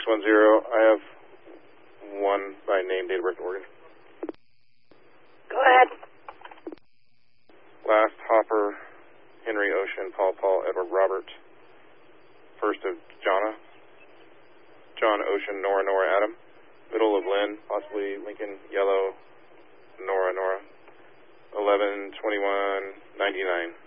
610, I have one by name, date of birth, Oregon. Go ahead. Last, Hopper, Henry Ocean, Paul, Edward Robert. First of John Ocean, Nora, Adam. Middle of Lynn, possibly Lincoln, Yellow, Nora. 11/21/99.